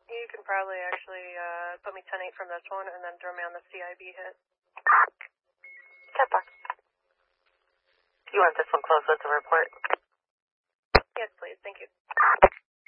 You can probably actually put me 10-8 from this one and then throw me on the CIB hit. 10-4. You want this one closed with the report? Yes, please. Thank you.